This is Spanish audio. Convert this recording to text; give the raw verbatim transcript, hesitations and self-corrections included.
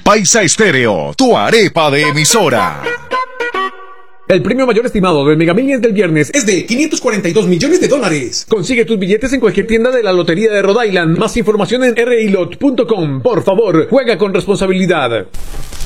Paisa Estéreo, tu arepa de emisora. El premio mayor estimado del Mega Millions del viernes es de quinientos cuarenta y dos millones de dólares. Consigue tus billetes en cualquier tienda de la Lotería de Rhode Island. Más información en r i lot punto com. Por favor, juega con responsabilidad.